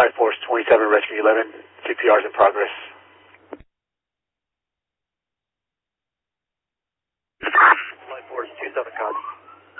Flight Force 27, Rescue 11, CPR is in progress.